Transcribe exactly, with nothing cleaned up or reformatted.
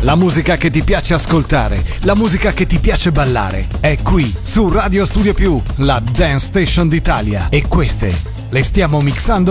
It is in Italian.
La musica che ti piace ascoltare, la musica che ti piace ballare, è qui su Radio Studio Più, la Dance Station d'Italia. E queste le stiamo mixando